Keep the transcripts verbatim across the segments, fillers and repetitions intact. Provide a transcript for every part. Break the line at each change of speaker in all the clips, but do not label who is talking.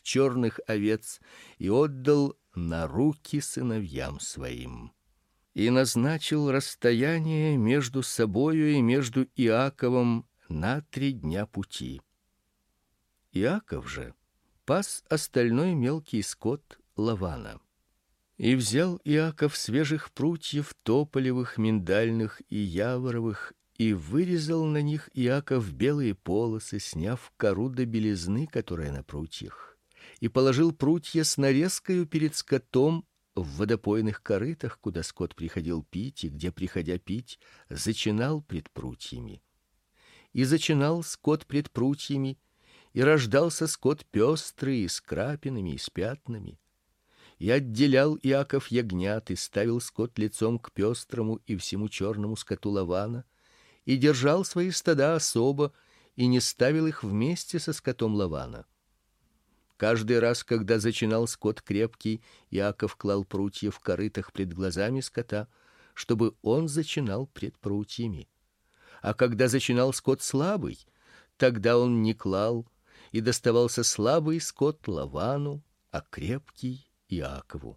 черных овец и отдал на руки сыновьям своим. И назначил расстояние между собою и между Иаковом на три дня пути. Иаков же пас остальной мелкий скот Лавана. И взял Иаков свежих прутьев тополевых, миндальных и яворовых, и вырезал на них Иаков белые полосы, сняв кору до белизны, которая на прутьях, и положил прутья с нарезкою перед скотом в водопойных корытах, куда скот приходил пить, и где, приходя пить, зачинал пред прутьями. И зачинал скот пред прутьями, и рождался скот пестрый, с крапинами и с пятнами. И отделял Иаков ягнят, и ставил скот лицом к пестрому и всему черному скоту Лавана, и держал свои стада особо, и не ставил их вместе со скотом Лавана. Каждый раз, когда зачинал скот крепкий, Иаков клал прутья в корытах пред глазами скота, чтобы он зачинал пред прутьями. А когда зачинал скот слабый, тогда он не клал, и доставался слабый скот Лавану, а крепкий Иакову.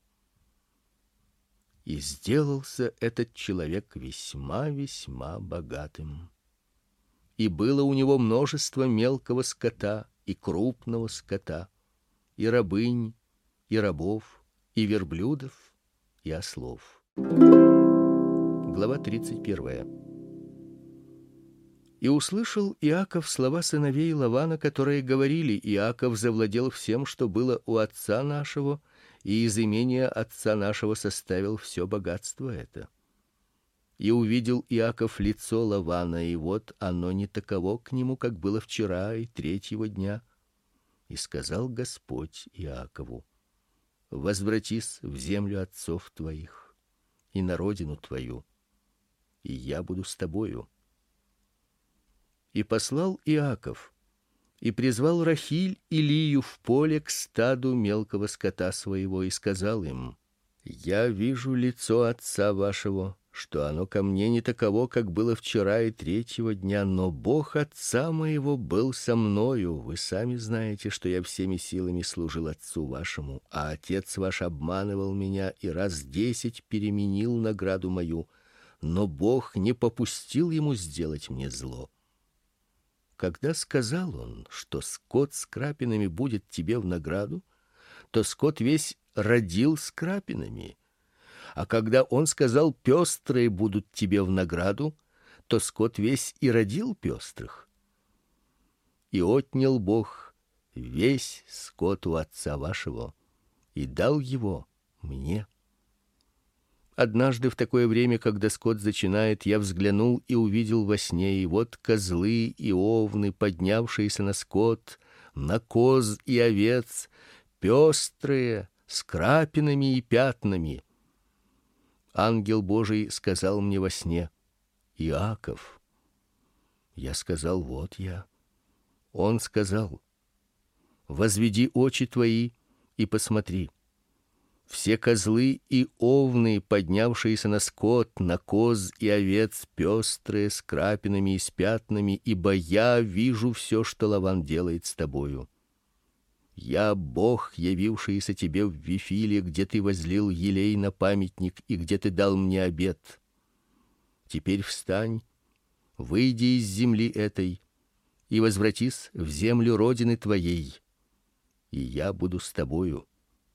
И сделался этот человек весьма-весьма богатым. И было у него множество мелкого скота и крупного скота, и рабынь, и рабов, и верблюдов, и ослов. Глава тридцать первая. И услышал Иаков слова сыновей Лавана, которые говорили: Иаков завладел всем, что было у отца нашего, и из имения отца нашего составил все богатство это. И увидел Иаков лицо Лавана, и вот оно не таково к нему, как было вчера и третьего дня. И сказал Господь Иакову: возвратись в землю отцов твоих и на родину твою, и я буду с тобою. И послал Иаков, и призвал Рахиль и Лию в поле к стаду мелкого скота своего, и сказал им: я вижу лицо отца вашего, что оно ко мне не таково, как было вчера и третьего дня, но Бог отца моего был со мною. Вы сами знаете, что я всеми силами служил отцу вашему, а отец ваш обманывал меня и раз десять переменил награду мою, но Бог не попустил ему сделать мне зло. Когда сказал он, что скот с крапинами будет тебе в награду, то скот весь родил с крапинами. А когда он сказал: пестрые будут тебе в награду, то скот весь и родил пестрых. И отнял Бог весь скот у отца вашего и дал его мне. Однажды в такое время, когда скот зачинает, я взглянул и увидел во сне, и вот козлы и овны, поднявшиеся на скот, на коз и овец, пестрые, с крапинами и пятнами. Ангел Божий сказал мне во сне: Иаков. Я сказал: вот я. Он сказал: возведи очи твои и посмотри. Все козлы и овны, поднявшиеся на скот, на коз и овец, пестрые, с крапинами и с пятнами, ибо я вижу все, что Лаван делает с тобою. Я Бог, явившийся тебе в Вифиле, где ты возлил елей на памятник и где ты дал мне обет. Теперь встань, выйди из земли этой и возвратись в землю родины твоей, и я буду с тобою.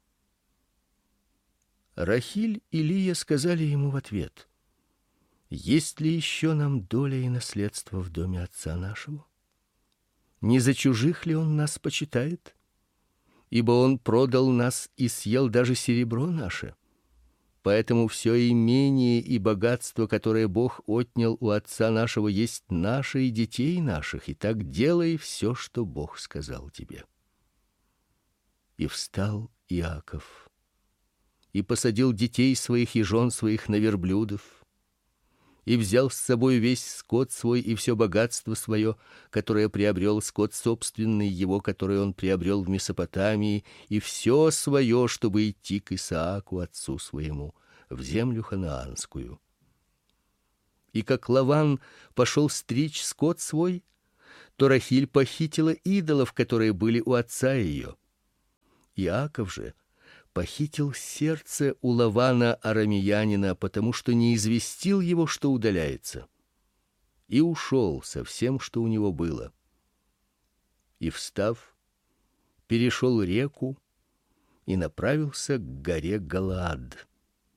Рахиль и Лия сказали ему в ответ: есть ли еще нам доля и наследство в доме отца нашего? Не за чужих ли он нас почитает? Ибо он продал нас и съел даже серебро наше. Поэтому все имение и богатство, которое Бог отнял у отца нашего, есть наше и детей наших, и так делай все, что Бог сказал тебе. И встал Иаков и посадил детей своих и жен своих на верблюдов, и взял с собой весь скот свой и все богатство свое, которое приобрел, скот собственный его, который он приобрел в Месопотамии, и все свое, чтобы идти к Исааку отцу своему в землю ханаанскую. И как Лаван пошел стричь скот свой, то Рахиль похитила идолов, которые были у отца ее. Иаков же похитил сердце у Лавана арамеянина, потому что не известил его, что удаляется, и ушел со всем, что у него было. И, встав, перешел реку и направился к горе Галаад.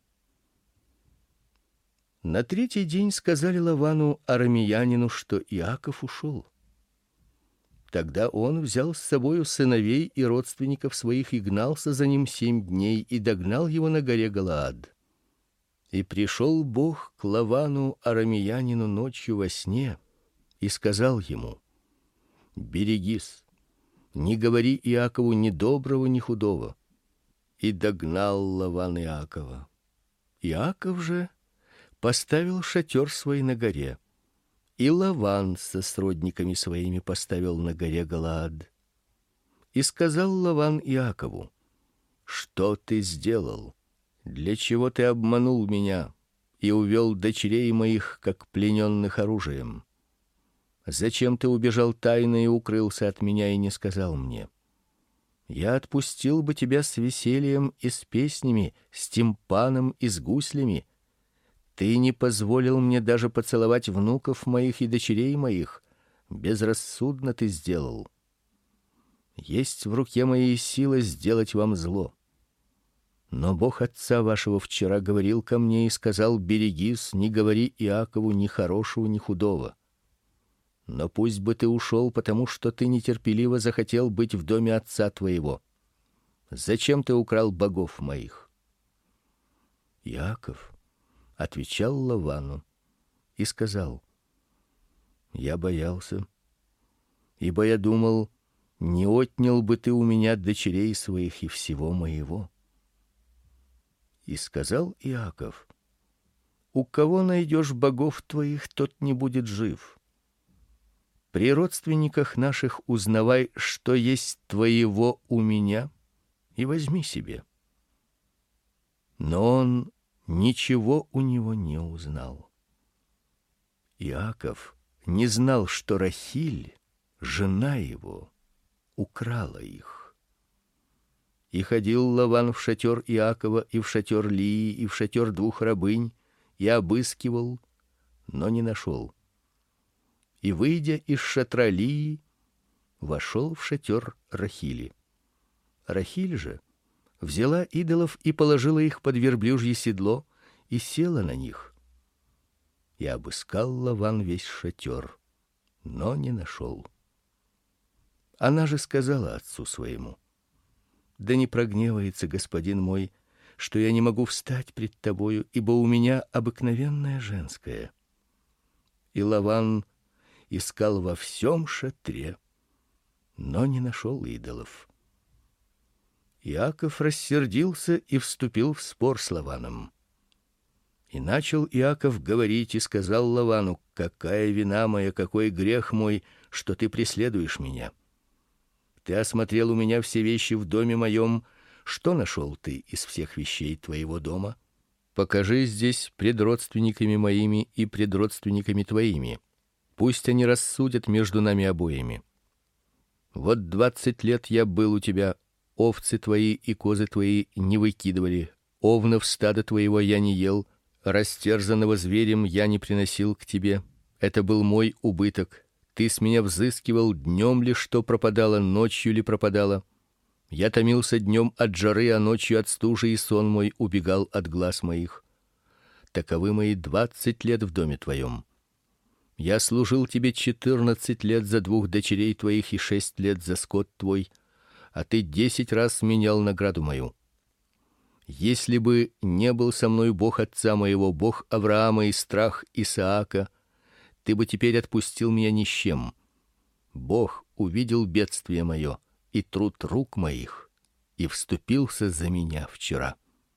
На третий день сказали Лавану арамеянину, что Иаков ушел. Тогда он взял с собою сыновей и родственников своих и гнался за ним семь дней и догнал его на горе Галаад. И пришел Бог к Лавану арамеянину ночью во сне и сказал ему: берегись, не говори Иакову ни доброго, ни худого. И догнал Лаван Иакова. Иаков же поставил шатер свой на горе, и Лаван со сродниками своими поставил на горе Галаад. И сказал Лаван Иакову: что ты сделал? Для чего ты обманул меня и увел дочерей моих, как плененных оружием? Зачем ты убежал тайно и укрылся от меня и не сказал мне? Я отпустил бы тебя с весельем и с песнями, с тимпаном и с гуслями. Ты не позволил мне даже поцеловать внуков моих и дочерей моих. Безрассудно ты сделал. Есть в руке моей сила сделать вам зло. Но Бог отца вашего вчера говорил ко мне и сказал: берегись, не говори Иакову ни хорошего, ни худого. Но пусть бы ты ушел, потому что ты нетерпеливо захотел быть в доме отца твоего. Зачем ты украл богов моих? Иаков отвечал Лавану и сказал: я боялся, ибо я думал, не отнял бы ты у меня дочерей своих и всего моего. И сказал Иаков: у кого найдешь богов твоих, тот не будет жив. При родственниках наших узнавай, что есть твоего у меня, и возьми себе. Но он ничего у него не узнал. Иаков не знал, что Рахиль, жена его, украла их. И ходил Лаван в шатер Иакова и в шатер Лии и в шатер двух рабынь и обыскивал, но не нашел. И, выйдя из шатра Лии, вошел в шатер Рахили. Рахиль же взяла идолов и положила их под верблюжье седло и села на них. И обыскал Лаван весь шатер, но не нашел. Она же сказала отцу своему: да не прогневается господин мой, что я не могу встать пред тобою, ибо у меня обыкновенное женское. И Лаван искал во всем шатре, но не нашел идолов. Иаков рассердился и вступил в спор с Лаваном. И начал Иаков говорить и сказал Лавану: какая вина моя, какой грех мой, что ты преследуешь меня? Ты осмотрел у меня все вещи в доме моем. Что нашел ты из всех вещей твоего дома? Покажи здесь пред родственниками моими и пред родственниками твоими. Пусть они рассудят между нами обоими. Вот двадцать лет я был у тебя, овцы твои и козы твои не выкидывали, овнов стада твоего я не ел, растерзанного зверем я не приносил к тебе. Это был мой убыток. Ты с меня взыскивал днем ли, что пропадало, ночью ли пропадало. Я томился днем от жары, а ночью от стужи, и сон мой убегал от глаз моих. Таковы мои двадцать лет в доме твоем. Я служил тебе четырнадцать лет за двух дочерей твоих и шесть лет за скот твой, а ты десять раз менял награду мою. Если бы не был со мной Бог отца моего, Бог Авраама и страх Исаака, ты бы теперь отпустил меня ни с чем. Бог увидел бедствие мое и труд рук моих и вступился за меня вчера.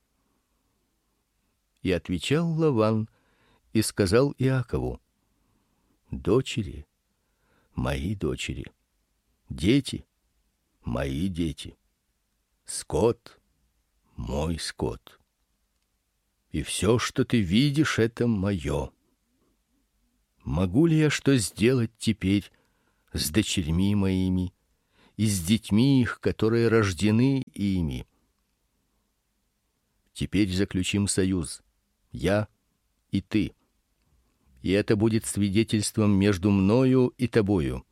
И отвечал Лаван и сказал Иакову: дочери мои дочери, дети мои дети, скот мой скот. И все, что ты видишь, это мое. Могу ли я что сделать теперь с дочерьми моими и с детьми их, которые рождены ими. Теперь заключим союз, я и ты. И это будет свидетельством между мною и тобою.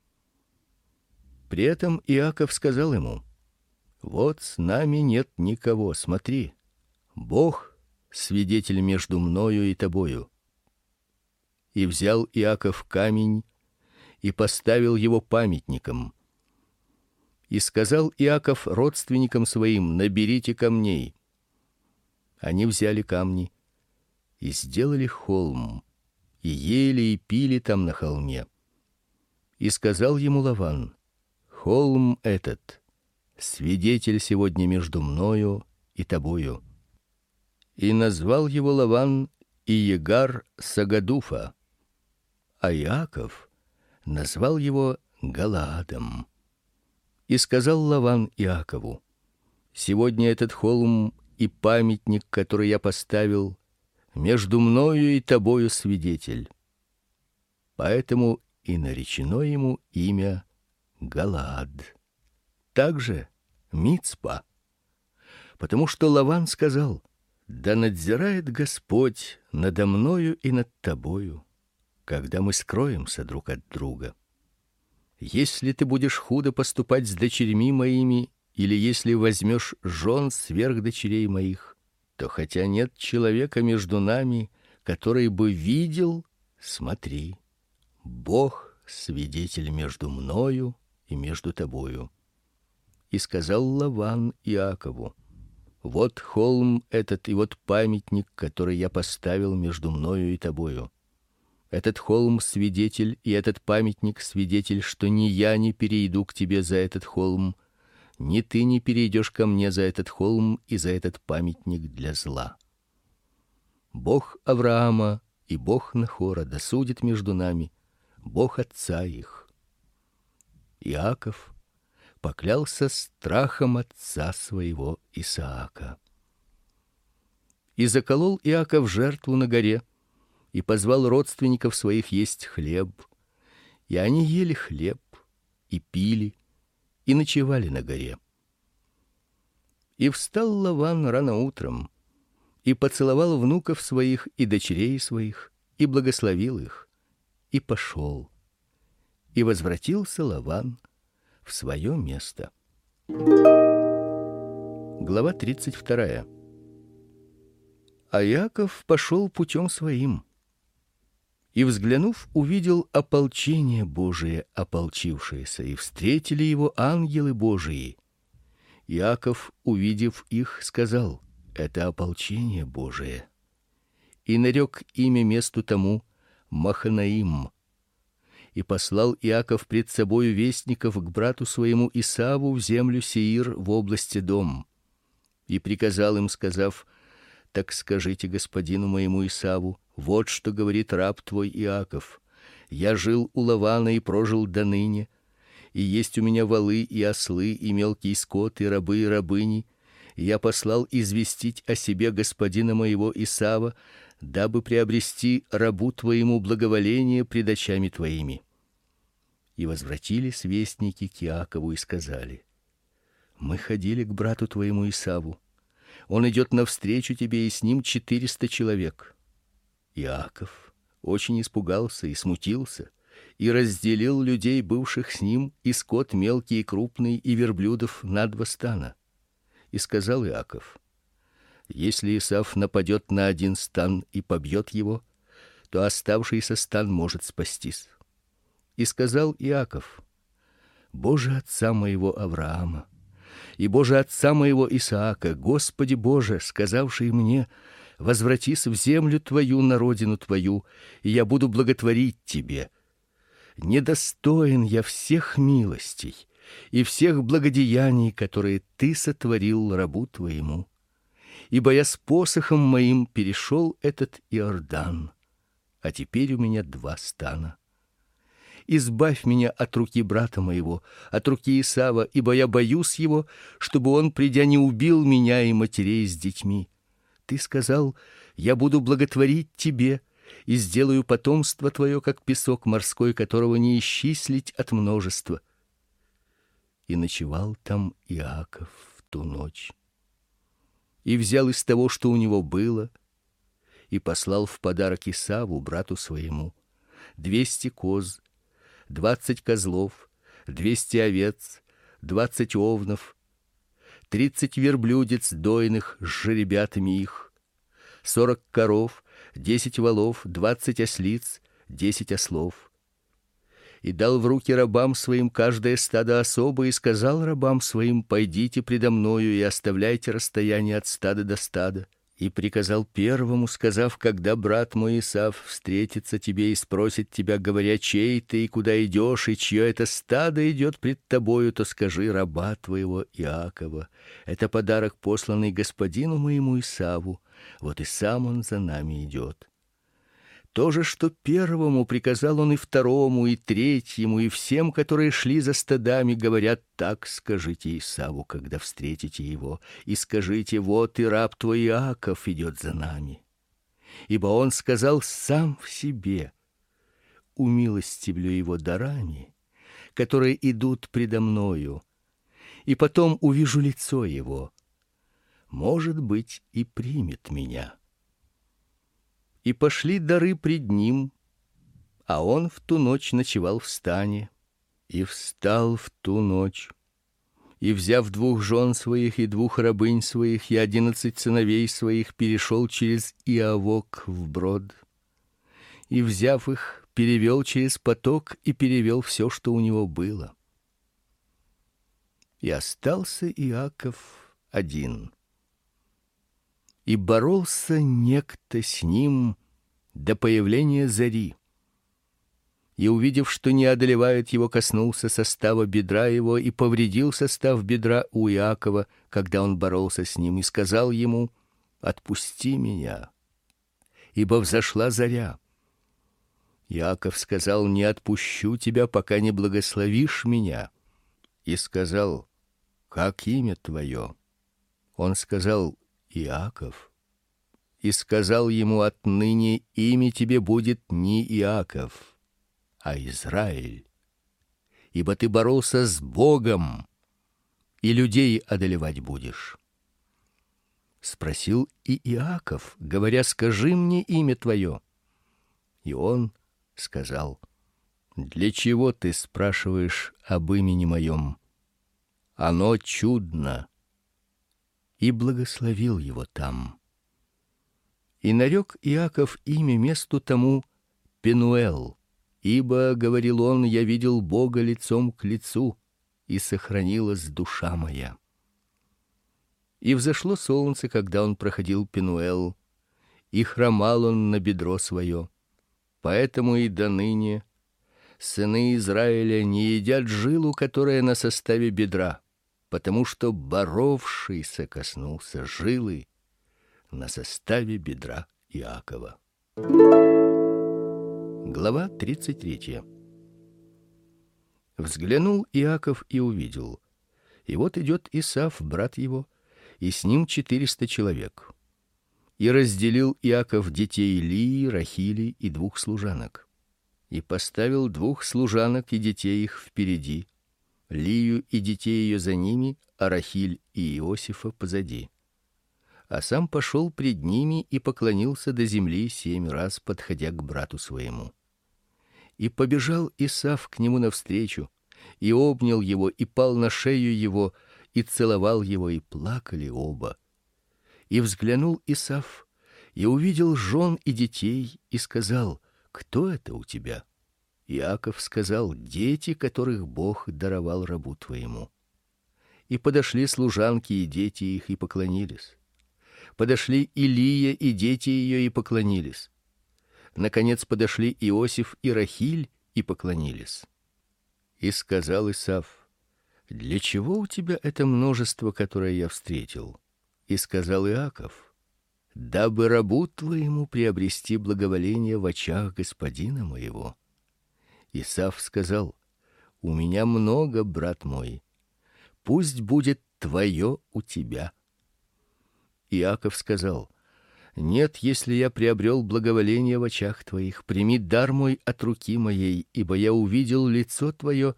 При этом Иаков сказал ему: вот с нами нет никого, смотри, Бог свидетель между мною и тобою. И взял Иаков камень и поставил его памятником. И сказал Иаков родственникам своим: наберите камней. Они взяли камни и сделали холм, и ели и пили там на холме. И сказал ему Лаван: холм этот свидетель сегодня между мною и тобою. И назвал его Лаван Иегар Сагадуфа, а Иаков назвал его Галаадом. И сказал Лаван Иакову: сегодня этот холм и памятник, который я поставил, между мною и тобою свидетель. Поэтому и наречено ему имя Галаад. Также Мицпа, потому что Лаван сказал: да надзирает Господь надо мною и над тобою, когда мы скроемся друг от друга. Если ты будешь худо поступать с дочерьми моими, или если возьмешь жен сверх дочерей моих, то хотя нет человека между нами, который бы видел, смотри, Бог свидетель между мною и между тобою. И сказал Лаван Иакову: вот холм этот и вот памятник, который я поставил между мною и тобою. Этот холм свидетель, и этот памятник свидетель, что ни я не перейду к тебе за этот холм, ни ты не перейдешь ко мне за этот холм и за этот памятник для зла. Бог Авраама и Бог Нахора да судит между нами, Бог отца их. Иаков поклялся страхом отца своего Исаака. И заколол Иаков жертву на горе, и позвал родственников своих есть хлеб, и они ели хлеб и пили, и ночевали на горе. И встал Лаван рано утром, и поцеловал внуков своих и дочерей своих, и благословил их, и пошел. И возвратился Лаван в свое место. Глава тридцать вторая. А Иаков пошел путем своим, и, взглянув, увидел ополчение Божие, ополчившееся, и встретили его ангелы Божии. Иаков, увидев их, сказал: это ополчение Божие. И нарек имя месту тому Маханаим. И послал Иаков пред собою вестников к брату своему Исаву в землю Сеир в области Дом. И приказал им, сказав: так скажите господину моему Исаву: вот что говорит раб твой Иаков. Я жил у Лавана и прожил до ныне, и есть у меня волы и ослы и мелкий скот и рабы и рабыни. И я послал известить о себе господина моего Исава, дабы приобрести рабу твоему благоволение пред очами твоими. И возвратились вестники к Иакову и сказали: мы ходили к брату твоему Исаву. Он идет навстречу тебе, и с ним четыреста человек. Иаков очень испугался и смутился, и разделил людей, бывших с ним, и скот мелкий и крупный, и верблюдов на два стана. И сказал Иаков: если Исав нападет на один стан и побьет его, то оставшийся стан может спастись. И сказал Иаков: Боже отца моего Авраама и Боже отца моего Исаака, Господи Боже, сказавший мне: возвратись в землю твою, на родину твою, и я буду благотворить тебе. Недостоин я всех милостей и всех благодеяний, которые ты сотворил рабу твоему, ибо я с посохом моим перешел этот Иордан, а теперь у меня два стана. Избавь меня от руки брата моего, от руки Исава, ибо я боюсь его, чтобы он, придя, не убил меня и матерей с детьми. Ты сказал: я буду благотворить тебе и сделаю потомство твое, как песок морской, которого не исчислить от множества. И ночевал там Иаков ту ночь. И взял из того, что у него было, и послал в подарок Исаву, брату своему, двести коз, двадцать козлов, двести овец, двадцать овнов, тридцать верблюдец дойных с жеребятами их, сорок коров, десять волов, двадцать ослиц, десять ослов. И дал в руки рабам своим каждое стадо особо, и сказал рабам своим: пойдите предо мною и оставляйте расстояние от стада до стада. И приказал первому, сказав: когда брат мой Исав встретится тебе и спросит тебя, говоря: чей ты и куда идешь, и чье это стадо идет пред тобою, то скажи: раба твоего Иакова. Это подарок, посланный господину моему Исаву. Вот и сам он за нами идет. То же, что первому, приказал он и второму, и третьему, и всем, которые шли за стадами, говорят: так скажите Исаву, когда встретите его, и скажите: вот и раб твой Иаков идет за нами. Ибо он сказал сам в себе: умилостивлю его дарами, которые идут предо мною, и потом увижу лицо его, может быть, и примет меня. И пошли дары пред ним, а он в ту ночь ночевал в стане, и встал в ту ночь, и, взяв двух жен своих и двух рабынь своих и одиннадцать сыновей своих, перешел через Иавок вброд, и, взяв их, перевел через поток и перевел все, что у него было. И остался Иаков один. И боролся некто с ним до появления зари. И, увидев, что не одолевает его, коснулся состава бедра его и повредил состав бедра у Иакова, когда он боролся с ним, и сказал ему: отпусти меня, ибо взошла заря. Иаков сказал: не отпущу тебя, пока не благословишь меня. И сказал: как имя твое? Он сказал: Иаков. И сказал ему: отныне имя тебе будет не Иаков, а Израиль, ибо ты боролся с Богом, и людей одолевать будешь. Спросил и Иаков, говоря: скажи мне имя твое. И он сказал: для чего ты спрашиваешь об имени моем? Оно чудно. И благословил его там. И нарек Иаков имя месту тому Пенуэл, ибо, говорил он, я видел Бога лицом к лицу, и сохранилась душа моя. И взошло солнце, когда он проходил Пенуэл, и хромал он на бедро свое. Поэтому и доныне сыны Израиля не едят жилу, которая на составе бедра, потому что боровшийся коснулся жилы на составе бедра Иакова. Глава тридцать третья. Взглянул Иаков и увидел, и вот идет Исав, брат его, и с ним четыреста человек. И разделил Иаков детей Лии, Рахили и двух служанок, и поставил двух служанок и детей их впереди, Лию и детей ее за ними, а Рахиль и Иосифа позади. А сам пошел пред ними и поклонился до земли семь раз, подходя к брату своему. И побежал Исав к нему навстречу, и обнял его, и пал на шею его, и целовал его, и плакали оба. И взглянул Исав, и увидел жен и детей, и сказал: кто это у тебя? Иаков сказал: дети, которых Бог даровал рабу твоему. И подошли служанки и дети их и поклонились. Подошли и Лия и дети ее и поклонились. Наконец подошли Иосиф и Рахиль и поклонились. И сказал Исав: для чего у тебя это множество, которое я встретил? И сказал Иаков: дабы рабу твоему приобрести благоволение в очах господина моего. Исав сказал: у меня много, брат мой, пусть будет твое у тебя. Иаков сказал: нет, если я приобрел благоволение в очах твоих, прими дар мой от руки моей, ибо я увидел лицо твое,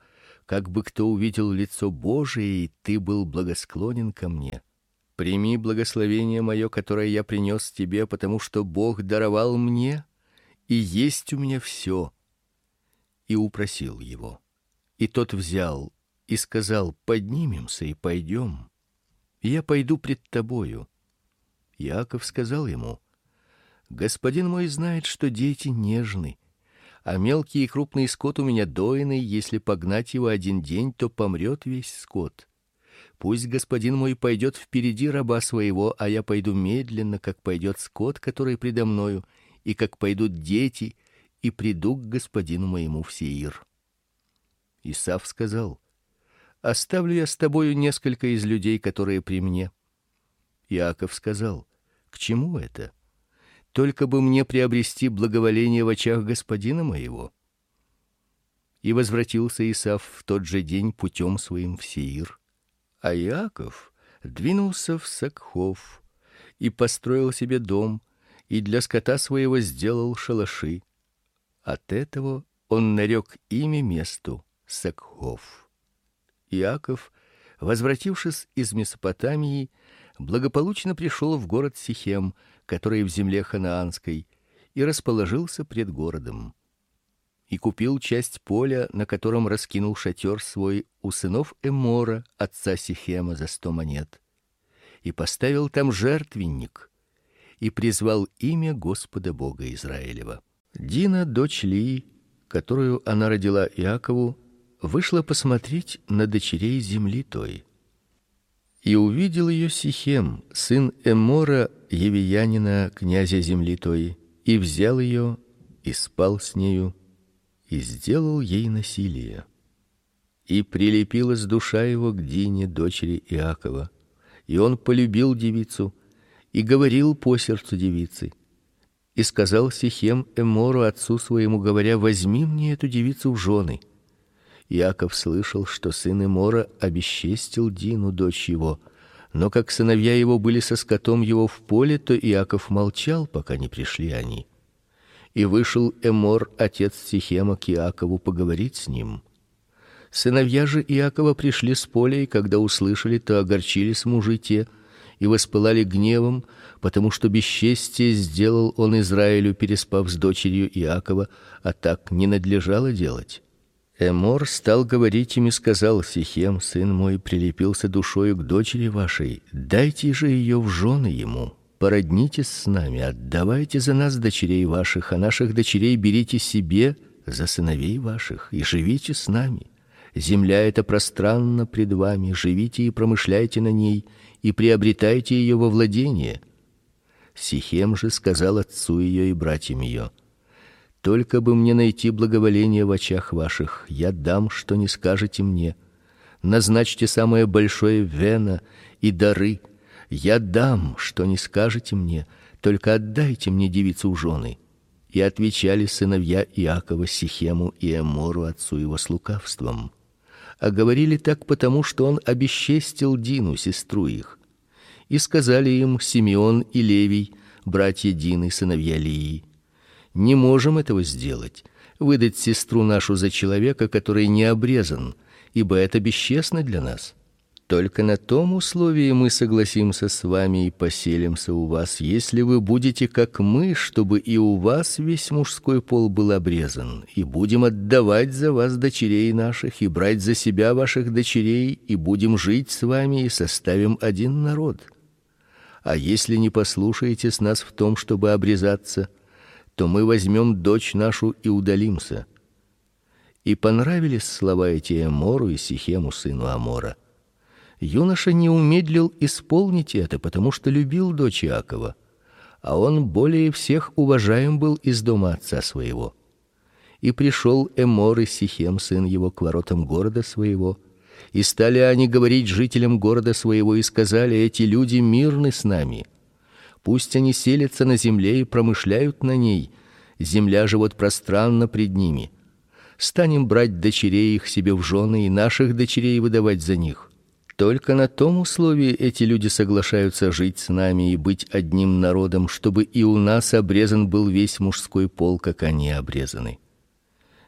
как бы кто увидел лицо Божие, и ты был благосклонен ко мне. Прими благословение мое, которое я принес тебе, потому что Бог даровал мне, и есть у меня все. И упросил его. И тот взял и сказал: поднимемся и пойдем. Я пойду пред тобою. Иаков сказал ему: господин мой знает, что дети нежны, а мелкий и крупный скот у меня дойный, если погнать его один день, то помрет весь скот. Пусть господин мой пойдет впереди раба своего, а я пойду медленно, как пойдет скот, который предо мною, и как пойдут дети, и приду к господину моему в Сеир. Исав сказал: оставлю я с тобою несколько из людей, которые при мне. Иаков сказал: к чему это? Только бы мне приобрести благоволение в очах господина моего. И возвратился Исав в тот же день путем своим в Сеир, а Иаков двинулся в Сакхов и построил себе дом, и для скота своего сделал шалаши. От этого он нарек имя месту Сакхов. Иаков, возвратившись из Месопотамии, благополучно пришел в город Сихем, который в земле ханаанской, и расположился пред городом. И купил часть поля, на котором раскинул шатер свой, у сынов Эмора, отца Сихема, за сто монет. И поставил там жертвенник, и призвал имя Господа Бога Израилева. Дина, дочь Лии, которую она родила Иакову, вышла посмотреть на дочерей земли той. И увидел ее Сихем, сын Эмора, евиянина, князя земли той, и взял ее, и спал с нею, и сделал ей насилие. И прилепилась душа его к Дине, дочери Иакова, и он полюбил девицу и говорил по сердцу девицы. И сказал Сихем Эмору, отцу своему, говоря: возьми мне эту девицу в жены. Иаков слышал, что сын Эмора обесчестил Дину, дочь его, но как сыновья его были со скотом его в поле, то Иаков молчал, пока не пришли они. И вышел Эмор, отец Сихема, к Иакову поговорить с ним. Сыновья же Иакова пришли с поля, и когда услышали, то огорчились мужи те и воспылали гневом, потому что бесчестие сделал он Израилю, переспав с дочерью Иакова, а так не надлежало делать. Эмор стал говорить им и сказал: Сихем, сын мой, прилепился душою к дочери вашей, дайте же ее в жены ему, породнитесь с нами, отдавайте за нас дочерей ваших, а наших дочерей берите себе за сыновей ваших и живите с нами. Земля эта пространна пред вами, живите и промышляйте на ней, и приобретайте ее во владение. Сихем же сказал отцу ее и братьям ее: только бы мне найти благоволение в очах ваших, я дам, что не скажете мне. Назначьте самое большое вено и дары, я дам, что не скажете мне, только отдайте мне девицу в жены. И отвечали сыновья Иакова Сихему и Эмору, отцу его, с лукавством. А говорили так потому, что он обесчестил Дину, сестру их. И сказали им Симеон и Левий, братья Дины, сыновья Лии: не можем этого сделать, выдать сестру нашу за человека, который не обрезан, ибо это бесчестно для нас. Только на том условии мы согласимся с вами и поселимся у вас, если вы будете как мы, чтобы и у вас весь мужской пол был обрезан, и будем отдавать за вас дочерей наших и брать за себя ваших дочерей, и будем жить с вами и составим один народ. А если не послушаете с нас в том, чтобы обрезаться, то мы возьмем дочь нашу и удалимся. И понравились слова эти Эмору и Сихему, сыну Амора. Юноша не умедлил исполнить это, потому что любил дочь Иакова, а он более всех уважаем был из дома отца своего. И пришел Эмор и Сихем, сын его, к воротам города своего, и стали они говорить жителям города своего и сказали: эти люди мирны с нами. Пусть они селятся на земле и промышляют на ней. Земля же вот пространна пред ними. Станем брать дочерей их себе в жены и наших дочерей выдавать за них. Только на том условии эти люди соглашаются жить с нами и быть одним народом, чтобы и у нас обрезан был весь мужской пол, как они обрезаны.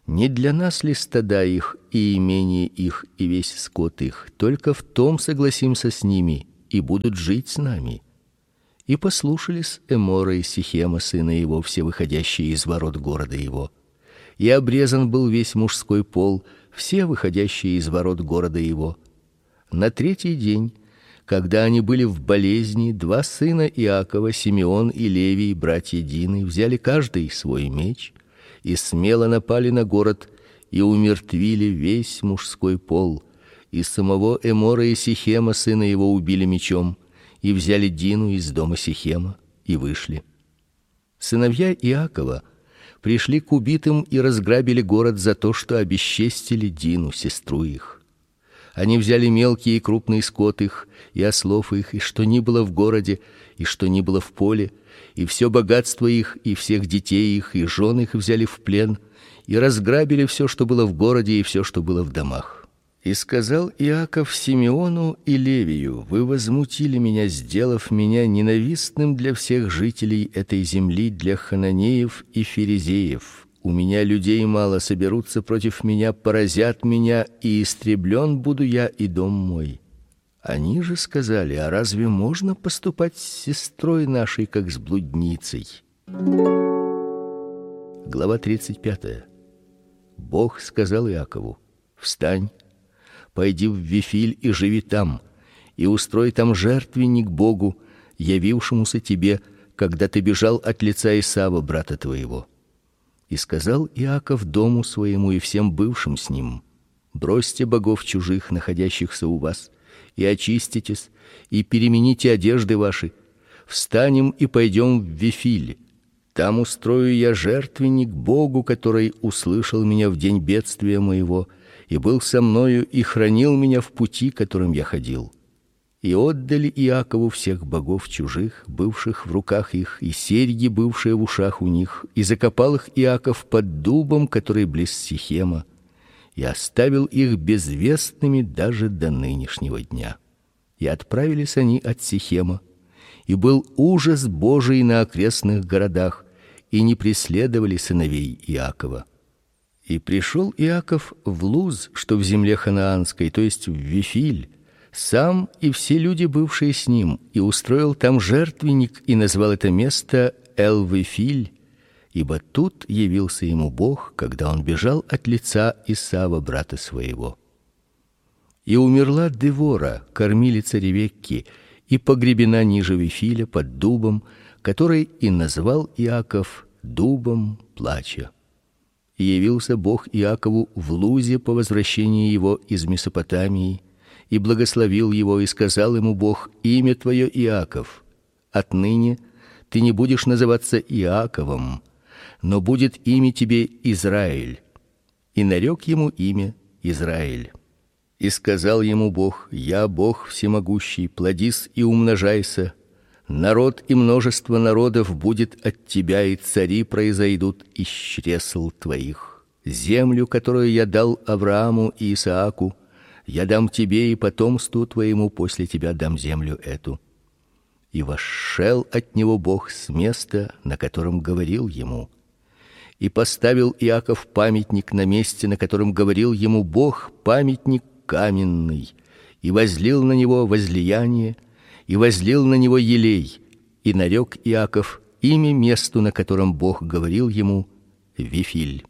Не для нас ли стада их и имение их и весь скот их? Только в том согласимся с ними, и будут жить с нами. И послушались Эмора и Сихема сына его, все выходящие из ворот города его. И обрезан был весь мужской пол, все выходящие из ворот города его. На третий день, когда они были в болезни, два сына Иакова, Симеон и Левий, братья Дины, взяли каждый свой меч и смело напали на город и умертвили весь мужской пол. И самого Эмора и Сихема сына его убили мечом, и взяли Дину из дома Сихема и вышли. Сыновья Иакова пришли к убитым и разграбили город за то, что обесчестили Дину, сестру их. Они взяли мелкий и крупный скот их, и ослов их, и что ни было в городе, и что ни было в поле, и все богатство их, и всех детей их, и жен их взяли в плен, и разграбили все, что было в городе, и все, что было в домах. И сказал Иаков Симеону и Левию: вы возмутили меня, сделав меня ненавистным для всех жителей этой земли, для хананеев и ферезеев. У меня людей мало, соберутся против меня, поразят меня, и истреблен буду я и дом мой. Они же сказали: а разве можно поступать с сестрой нашей, как с блудницей? Глава тридцать пятая. Бог сказал Иакову: встань, пойди в Вифиль и живи там, и устрой там жертвенник Богу, явившемуся тебе, когда ты бежал от лица Исава, брата твоего. И сказал Иаков дому своему и всем бывшим с ним: бросьте богов чужих, находящихся у вас, и очиститесь, и перемените одежды ваши. Встанем и пойдем в Вифиль. Там устрою я жертвенник Богу, который услышал меня в день бедствия моего и был со мною и хранил меня в пути, которым я ходил. И отдали Иакову всех богов чужих, бывших в руках их, и серьги, бывшие в ушах у них, и закопал их Иаков под дубом, который близ Сихема, и оставил их безвестными даже до нынешнего дня. И отправились они от Сихема, и был ужас Божий на окрестных городах, и не преследовали сыновей Иакова. И пришел Иаков в Луз, что в земле ханаанской, то есть в Вифиль, сам и все люди, бывшие с ним, и устроил там жертвенник и назвал это место Эл-Вифиль, ибо тут явился ему Бог, когда он бежал от лица Исава, брата своего. И умерла Девора, кормилица Ревекки, и погребена ниже Вифиля под дубом, который и назвал Иаков дубом плача. И явился Бог Иакову в Лузе по возвращении его из Месопотамии, и благословил его, и сказал ему Бог: имя твое Иаков. Отныне ты не будешь называться Иаковом, но будет имя тебе Израиль. И нарек ему имя Израиль. И сказал ему Бог: я Бог всемогущий, плодись и умножайся. Народ и множество народов будет от тебя, и цари произойдут из чресл твоих. Землю, которую я дал Аврааму и Исааку, я дам тебе и потомству твоему после тебя дам землю эту. И восшел от него Бог с места, на котором говорил ему. И поставил Иаков памятник на месте, на котором говорил ему Бог, памятник каменный, и возлил на него возлияние, и возлил на него елей, и нарек Иаков имя месту, на котором Бог говорил ему, Вифиль.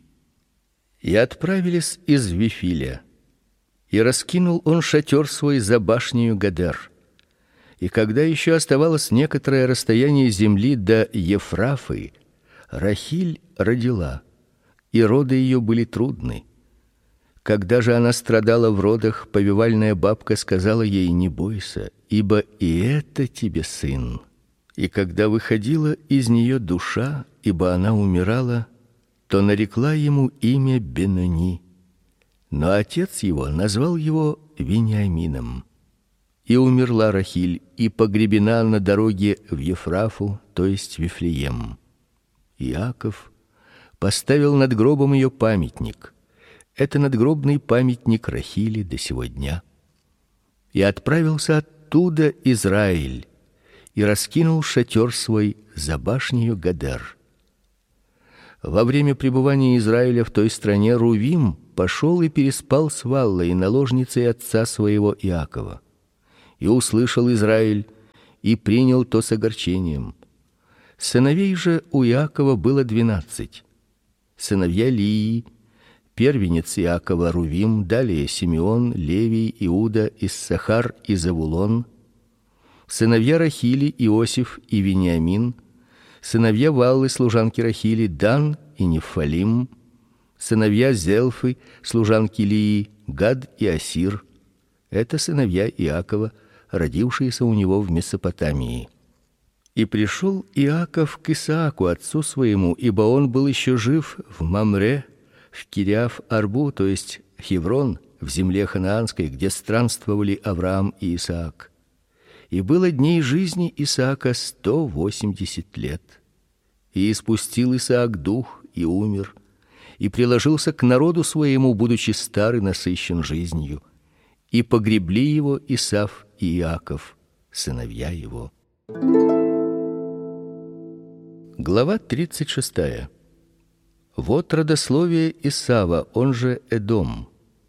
И отправились из Вифиля. И раскинул он шатер свой за башнею Гадер. И когда еще оставалось некоторое расстояние земли до Ефрафы, Рахиль родила, и роды ее были трудны. Когда же она страдала в родах, повивальная бабка сказала ей: не бойся, ибо и это тебе сын. И когда выходила из нее душа, ибо она умирала, то нарекла ему имя Бенони. Но отец его назвал его Вениамином. И умерла Рахиль, и погребена на дороге в Ефрафу, то есть Вифлеем. Иаков поставил над гробом ее памятник. Это надгробный памятник Рахили до сего дня. И отправился оттуда Израиль, и раскинул шатер свой за башнею Гадер. Во время пребывания Израиля в той стране Рувим пошел и переспал с Валлой, наложницей отца своего Иакова. И услышал Израиль и принял то с огорчением. Сыновей же у Иакова было двенадцать. Сыновья Лии: первенец Иакова Рувим, далее Симеон, Левий, Иуда, Иссахар и Завулон. Сыновья Рахили: Иосиф и Вениамин. Сыновья Валлы, служанки Рахили: Дан и Нефалим. Сыновья Зелфы, служанки Лии: Гад и Асир. Это сыновья Иакова, родившиеся у него в Месопотамии. И пришел Иаков к Исааку отцу своему, ибо он был еще жив в Мамре, в Кириаф-Арбу, то есть Хеврон, в земле ханаанской, где странствовали Авраам и Исаак. И было дней жизни Исаака сто восемьдесят лет. И испустил Исаак дух и умер, и приложился к народу своему, будучи стар и насыщен жизнью. И погребли его Исав и Иаков, сыновья его. Глава тридцать шестая. Вот родословие Исава, он же Эдом.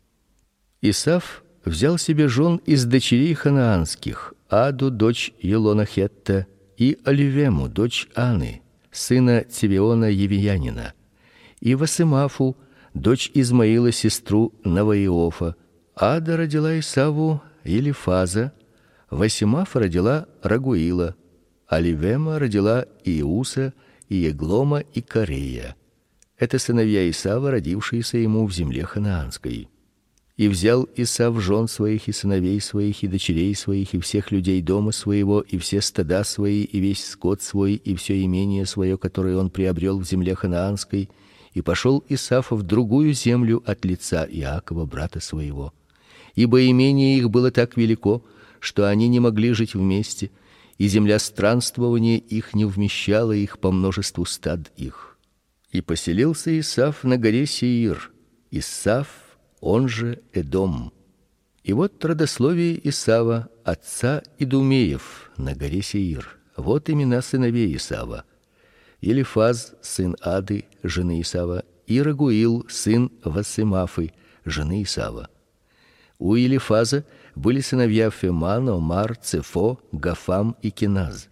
Исав взял себе жен из дочерей ханаанских: Аду, дочь Елона Хетта, и Оливему, дочь Аны, сына Цивиона Евиянина, и Васемафу, дочь Измаила, сестру Наваиофа. Ада родила Исаву Елифаза, Васемафа родила Рагуила, Оливема родила Иуса, и Еглома, и Корея. Это сыновья Исава, родившиеся ему в земле ханаанской. И взял Исав жен своих и сыновей своих и дочерей своих и всех людей дома своего и все стада свои и весь скот свой и все имение свое, которое он приобрел в земле ханаанской, и пошел Исав в другую землю от лица Иакова брата своего. Ибо имение их было так велико, что они не могли жить вместе, и земля странствования их не вмещала их по множеству стад их. И поселился Исав на горе Сеир. Исав, он же Эдом. И вот родословие Исава, отца Идумеев, на горе Сеир. Вот имена сыновей Исава: Елифаз, сын Ады, жены Исава, и Рагуил, сын Васемафы, жены Исава. У Елифаза были сыновья Феман, Омар, Цефо, Гафам и Киназ.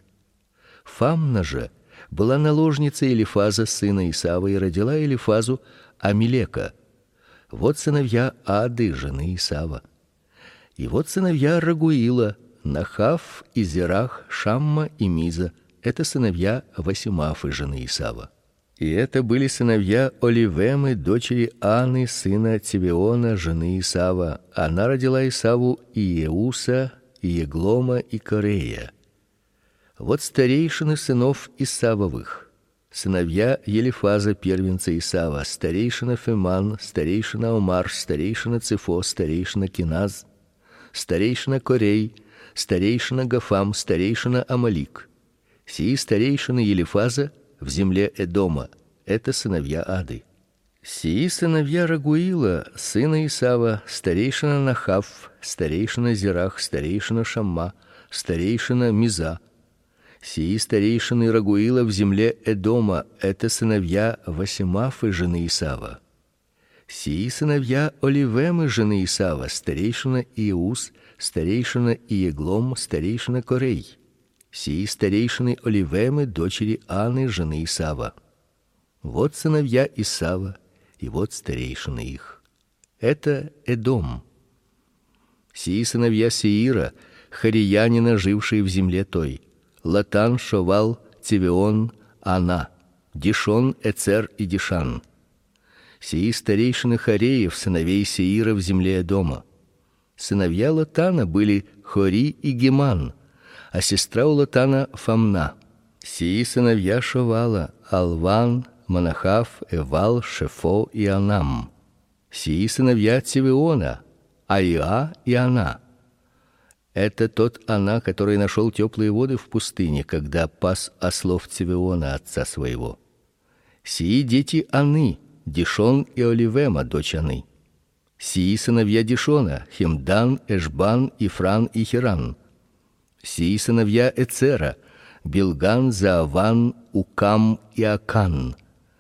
Фамна же была наложницей Елифаза, сына Исава, и родила Елифазу Амилека. Вот сыновья Ады, жены Исава. И вот сыновья Рагуила: Нахав и Зерах, Шамма и Миза. Это сыновья Васемафы, жены Исава. И это были сыновья Оливемы, дочери Аны, сына Цивиона, жены Исава. Она родила Исаву и Иуса, и Еглома, и Корея. Вот старейшины сынов Исавовых: сыновья Елифаза, первенца Исава: старейшина Феман, старейшина Омар, старейшина Цефо, старейшина Киназ, старейшина Корей, старейшина Гафам, старейшина Амалик. Сии старейшины Елифаза в земле Эдома. Это сыновья Ады. Сии сыновья Рагуила, сына Исава: старейшина Нахав, старейшина Зерах, старейшина Шамма, старейшина Миза. Сии старейшины Рагуила в земле Эдома. Это сыновья Васемафы, жены Исава. Сии сыновья Оливемы, жены Исава: старейшина Иус, старейшина Иеглом, старейшина Корей. Сии старейшины Оливемы, дочери Аны, жены Исава. Вот сыновья Исава, и вот старейшины их. Это Эдом. Сии сыновья Сеира, хариянина, жившие в земле той: Латан, Шовал, Цивион, Ана, Дишон, Эцер и Дишан. Сии старейшины Хореев, сыновей Сеира в земле Эдома. Сыновья Латана были Хори и Геман, а сестра у Латана Фамна. Сии сыновья Шовала: Алван, Манахав, Эвал, Шефо и Анам. Сии сыновья Цивиона: Аиа и Ана. Это тот Ана, который нашел теплые воды в пустыне, когда пас ослов Цивиона, отца своего. Сии дети Аны: Дишон и Оливема, дочь Аны. Сии сыновья Дишона: Хемдан, Эшбан, Ифран и Хиран. Сии сыновья Эцера: Билган, Зааван, Укам и Акан.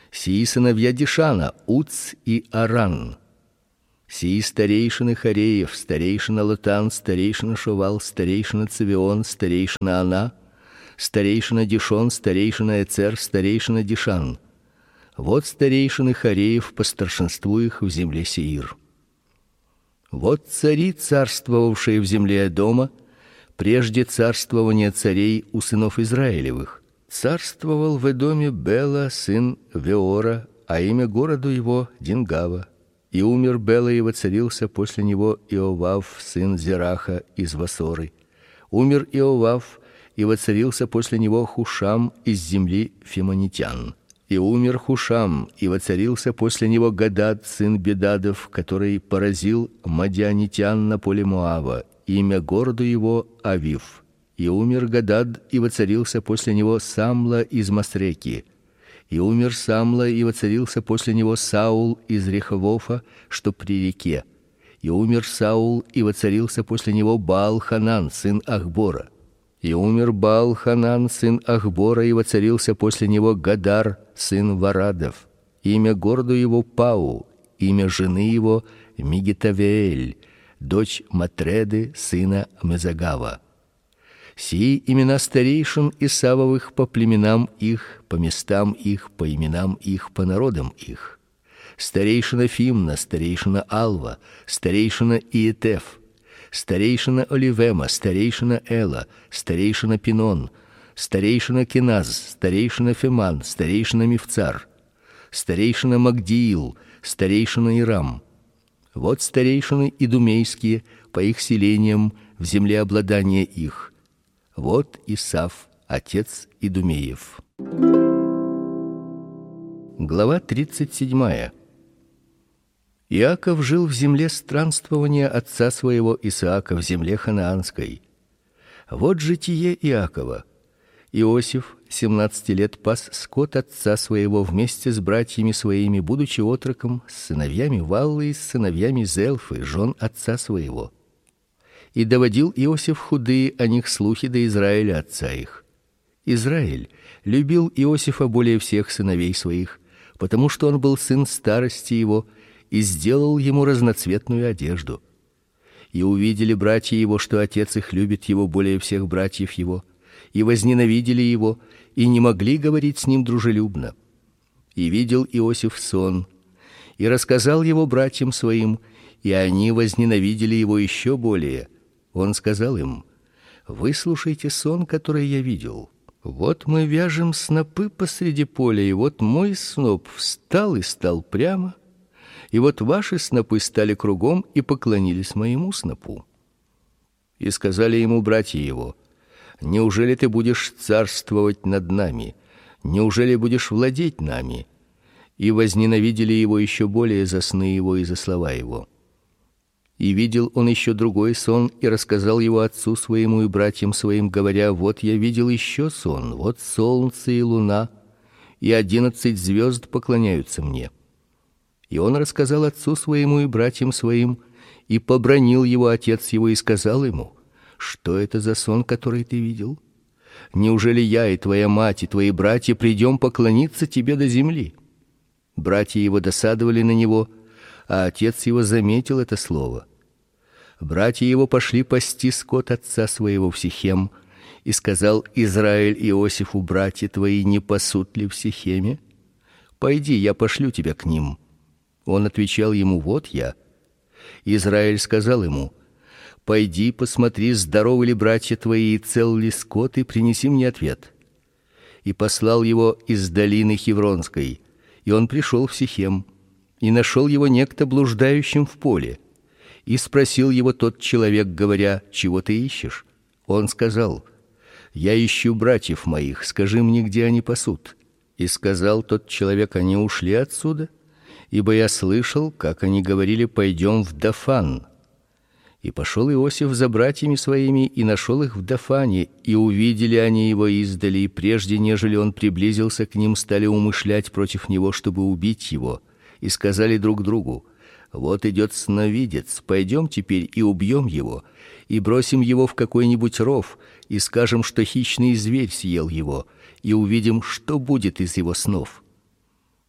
Сии сыновья Дишана: Уц и Аран. Сии старейшины Хореев: старейшина Лотан, старейшина Шовал, старейшина Цевион, старейшина Ана, старейшина Дишон, старейшина Эцер, старейшина Дишан. Вот старейшины Хореев по старшинству их в земле Сеир. Вот цари, царствовавшие в земле Эдома, прежде царствования царей у сынов Израилевых. Царствовал в Эдоме Бела, сын Веора, а имя городу его Дингава. И умер Бела, и воцарился после него Иовав, сын Зераха из Васоры. Умер Иовав, и воцарился после него Хушам из земли фимонитян. И умер Хушам, и воцарился после него Гадад, сын Бедадов, который поразил мадианитян на поле Моава. Имя городу его Авив. И умер Гадад, и воцарился после него Самла из Масреки. И умер Самла, и воцарился после него Саул из Реховофа, что при реке. И умер Саул, и воцарился после него Баал-Ханан, сын Ахбора. И умер Баал-Ханан, сын Ахбора, и воцарился после него Гадар, сын Варадов. Имя городу его Пау, имя жены его Мигитавеэль, дочь Матреды, сына Мезагава. Сии имена старейшин Исавовых по племенам их, по местам их, по именам их, по народам их: старейшина Фимна, старейшина Алва, старейшина Иетеф, старейшина Оливема, старейшина Эла, старейшина Пинон, старейшина Киназ, старейшина Феман, старейшина Мифцар, старейшина Магдиил, старейшина Ирам. Вот старейшины идумейские по их селениям в земле обладания их. Вот Исав, отец Идумеев. Глава тридцать седьмая. Иаков жил в земле странствования отца своего Исаака, в земле ханаанской. Вот житие Иакова. Иосиф семнадцати лет пас скот отца своего вместе с братьями своими, будучи отроком, с сыновьями Валлы и с сыновьями Зелфы, жен отца своего. И доводил Иосиф худые о них слухи до Израиля отца их. Израиль любил Иосифа более всех сыновей своих, потому что он был сын старости его, и сделал ему разноцветную одежду. И увидели братья его, что отец их любит его более всех братьев его, и возненавидели его, и не могли говорить с ним дружелюбно. И видел Иосиф сон, и рассказал его братьям своим, и они возненавидели его еще более. Он сказал им: выслушайте сон, который я видел. Вот мы вяжем снопы посреди поля, и вот мой сноп встал и стал прямо, и вот ваши снопы стали кругом и поклонились моему снопу. И сказали ему братья его: неужели ты будешь царствовать над нами? Неужели будешь владеть нами? И возненавидели его еще более за сны его и за слова его. И видел он еще другой сон, и рассказал его отцу своему и братьям своим, говоря: вот я видел еще сон, вот солнце и луна, и одиннадцать звезд поклоняются мне. И он рассказал отцу своему и братьям своим, и побранил его отец его и сказал ему: что это за сон, который ты видел? Неужели я и твоя мать и твои братья придем поклониться тебе до земли? Братья его досадовали на него, а отец его заметил это слово. Братья его пошли пасти скот отца своего в Сихем, и сказал Израиль Иосифу: братья твои не пасут ли в Сихеме? Пойди, я пошлю тебя к ним. Он отвечал ему: вот я. Израиль сказал ему: пойди, посмотри, здоровы ли братья твои и цел ли скот, и принеси мне ответ. И послал его из долины Хевронской, и он пришел в Сихем, и нашел его некто блуждающим в поле. И спросил его тот человек, говоря: чего ты ищешь? Он сказал: я ищу братьев моих, скажи мне, где они пасут. И сказал тот человек: они ушли отсюда, ибо я слышал, как они говорили: пойдем в Дафан. И пошел Иосиф за братьями своими и нашел их в Дафане, и увидели они его издали, и прежде нежели он приблизился к ним, стали умышлять против него, чтобы убить его, и сказали друг другу: вот идет сновидец, пойдем теперь и убьем его, и бросим его в какой-нибудь ров, и скажем, что хищный зверь съел его, и увидим, что будет из его снов.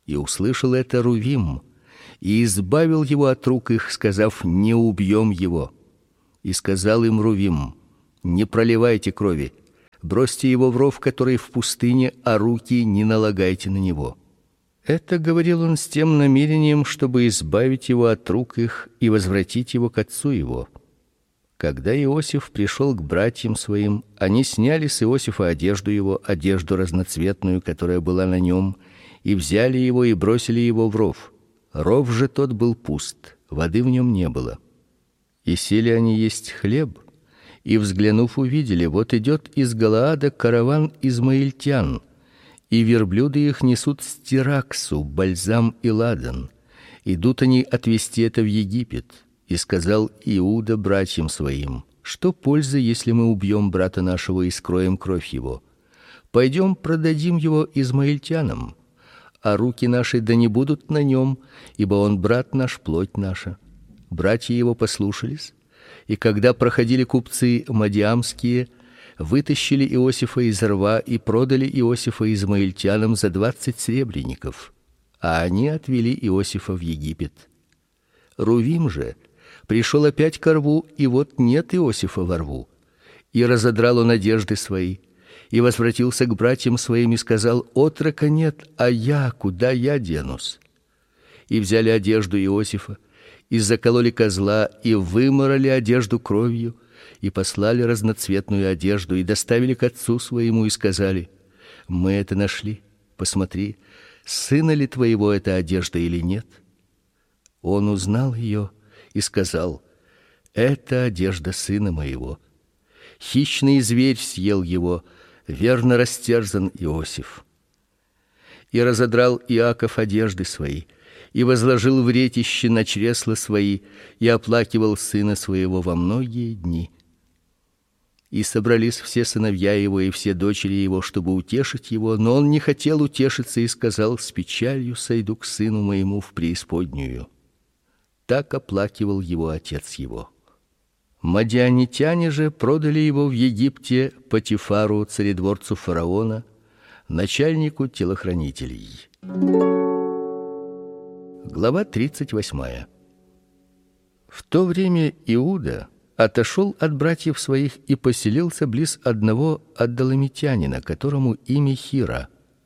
И услышал это Рувим, и избавил его от рук их, сказав: не убьем его. И сказал им Рувим: не проливайте крови, бросьте его в ров, который в пустыне, а руки не налагайте на него. Это говорил он с тем намерением, чтобы избавить его от рук их и возвратить его к отцу его. Когда Иосиф пришел к братьям своим, они сняли с Иосифа одежду его, одежду разноцветную, которая была на нем, и взяли его и бросили его в ров. Ров же тот был пуст, воды в нем не было. И сели они есть хлеб, и, взглянув, увидели: вот идет из Галаада караван измаильтян, и верблюды их несут стираксу, бальзам и ладан. Идут они отвезти это в Египет. И сказал Иуда братьям своим: что пользы, если мы убьем брата нашего и скроем кровь его? Пойдем продадим его измаильтянам, а руки наши да не будут на нем, ибо он брат наш, плоть наша. Братья его послушались, и когда проходили купцы мадиамские, вытащили Иосифа из рва и продали Иосифа измаильтянам за двадцать сребреников, а они отвели Иосифа в Египет. Рувим же пришел опять ко рву, и вот нет Иосифа во рву. И разодрал он одежды свои, и возвратился к братьям своим и сказал: отрока нет, а я куда я денусь? И взяли одежду Иосифа, и закололи козла, и выморали одежду кровью, и послали разноцветную одежду, и доставили к отцу своему, и сказали: мы это нашли, посмотри, сына ли твоего эта одежда или нет? Он узнал ее и сказал: это одежда сына моего. Хищный зверь съел его, верно растерзан Иосиф. И разодрал Иаков одежды свои, и возложил в ретище на чресла свои, и оплакивал сына своего во многие дни. И собрались все сыновья его и все дочери его, чтобы утешить его, но он не хотел утешиться и сказал: с печалью сойду к сыну моему в преисподнюю. Так оплакивал его отец его. Мадианитяне же продали его в Египте Потифару, царедворцу фараона, начальнику телохранителей. Глава тридцать восьмая. В то время Иуда отошел от братьев своих и поселился близ одного аддалламитянина, которому имя Хира.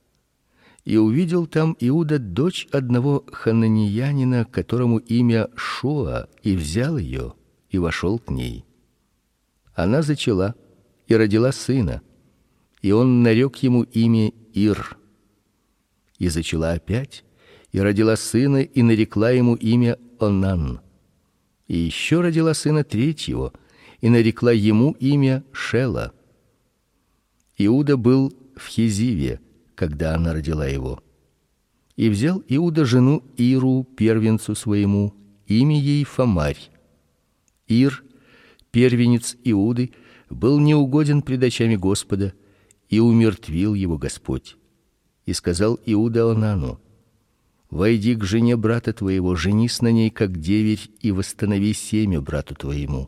И увидел там Иуда дочь одного хананеянина, которому имя Шуа, и взял ее и вошел к ней. Она зачала и родила сына, и он нарек ему имя Ир. И зачала опять и родила сына, и нарекла ему имя Онан. И еще родила сына третьего, и нарекла ему имя Шела. Иуда был в Хезиве, когда она родила его. И взял Иуда жену Иру, первенцу своему, имя ей Фамарь. Ир, первенец Иуды, был неугоден пред очами Господа, и умертвил его Господь. И сказал Иуда Онану: войди к жене брата твоего, женись на ней как деверь, и восстанови семя брату твоему.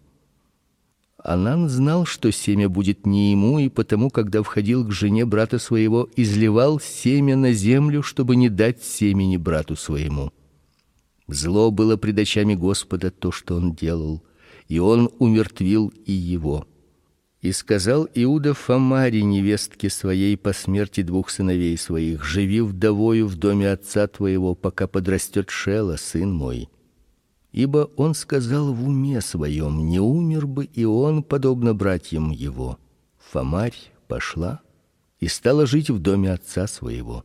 Онан знал, что семя будет не ему, и потому, когда входил к жене брата своего, изливал семя на землю, чтобы не дать семени брату своему. Зло было пред очами Господа то, что он делал, и он умертвил и его. И сказал Иуда Фамаре, невестке своей, по смерти двух сыновей своих: живи вдовою в доме отца твоего, пока подрастет Шела, сын мой. Ибо он сказал в уме своем: не умер бы и он, подобно братьям его. Фамарь пошла и стала жить в доме отца своего.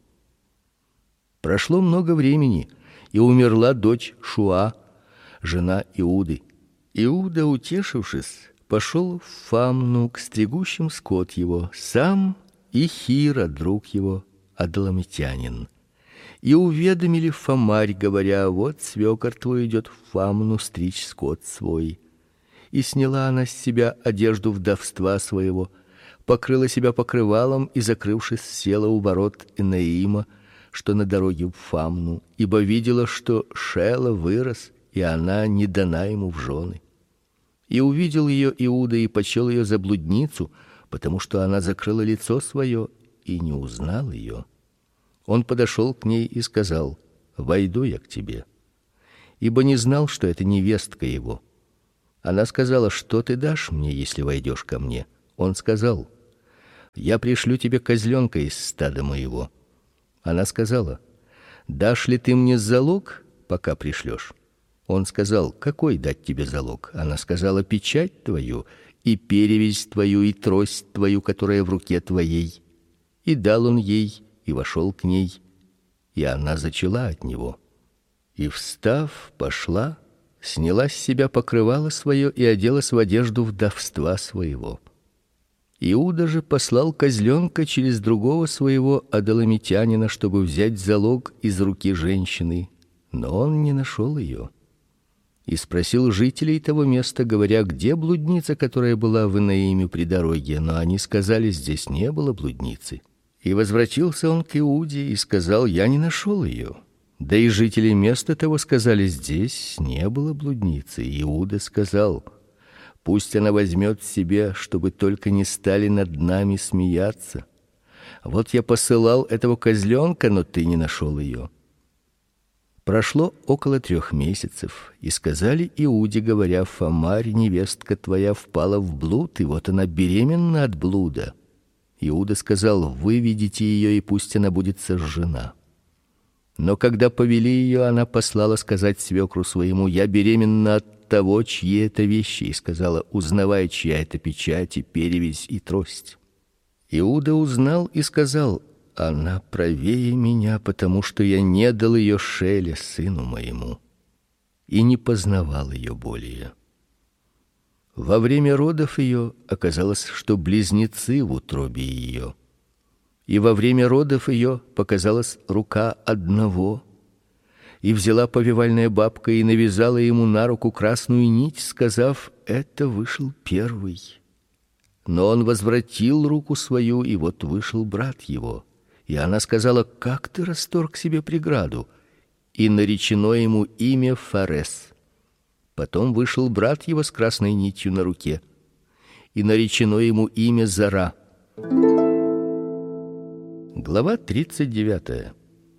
Прошло много времени, и умерла дочь Шуа, жена Иуды. Иуда, утешившись, пошел в Фамну к стригущим скот его, сам и Хира, друг его, аддалламитянин. И уведомили Фамарь, говоря: вот свекор твой идет в Фамну стричь скот свой. И сняла она с себя одежду вдовства своего, покрыла себя покрывалом и, закрывшись, села у ворот Инаима, что на дороге в Фамну, ибо видела, что Шела вырос, и она не дана ему в жены. И увидел ее Иуда и почел ее за блудницу, потому что она закрыла лицо свое и не узнал ее. Он подошел к ней и сказал: "Войду я к тебе", ибо не знал, что это невестка его. Она сказала: "Что ты дашь мне, если войдешь ко мне?" Он сказал: "Я пришлю тебе козленка из стада моего". Она сказала: "Дашь ли ты мне залог, пока пришлешь?" Он сказал: "Какой дать тебе залог?" Она сказала: "Печать твою и перевязь твою и трость твою, которая в руке твоей". И дал он ей, и вошел к ней, и она зачала от него. И встав, пошла, сняла с себя покрывало свое и оделась в одежду вдовства своего. Иуда же послал козленка через другого своего адамитянина, чтобы взять залог из руки женщины, но он не нашел ее. И спросил жителей того места, говоря: "Где блудница, которая была в Инаиме при дороге?" Но они сказали: "Здесь не было блудницы". И возвратился он к Иуде и сказал: "Я не нашел ее". Да и жители места того сказали: "Здесь не было блудницы". И Иуда сказал: "Пусть она возьмет себе, чтобы только не стали над нами смеяться. Вот я посылал этого козленка, но ты не нашел ее". Прошло около трех месяцев, и сказали Иуде, говоря: "Фамарь, невестка твоя, впала в блуд, и вот она беременна от блуда". Иуда сказал: "Выведите ее, и пусть она будет сожжена". Но когда повели ее, она послала сказать свекру своему: "Я беременна от того, чьи это вещи", и сказала: "Узнавай, чья это печать и перевязь и трость". Иуда узнал и сказал: "Она правее меня, потому что я не дал ее Шеле, сыну моему", и не познавал ее более. Во время родов ее оказалось, что близнецы в утробе ее. И во время родов ее показалась рука одного, и взяла повивальная бабка и навязала ему на руку красную нить, сказав: "Это вышел первый". Но он возвратил руку свою, и вот вышел брат его. И она сказала: "Как ты расторг себе преграду?" И наречено ему имя Фарес. Потом вышел брат его с красной нитью на руке, и наречено ему имя Зара. Глава тридцать девятая.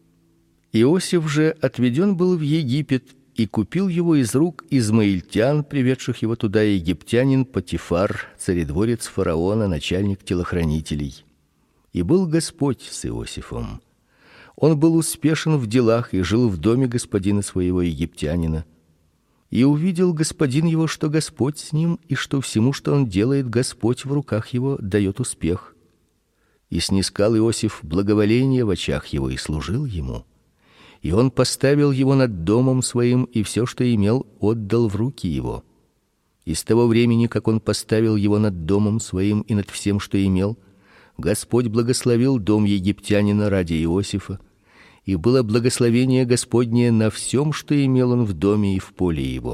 Иосиф же отведен был в Египет, и купил его из рук измаильтян, приведших его туда, египтянин Потифар, царедворец фараона, начальник телохранителей. И был Господь с Иосифом. Он был успешен в делах и жил в доме господина своего египтянина. И увидел господин его, что Господь с ним, и что всему, что он делает, Господь в руках его дает успех. И снискал Иосиф благоволение в очах его и служил ему. И он поставил его над домом своим, и все, что имел, отдал в руки его. И с того времени, как он поставил его над домом своим и над всем, что имел, Господь благословил дом египтянина ради Иосифа, и было благословение Господне на всем, что имел он в доме и в поле его.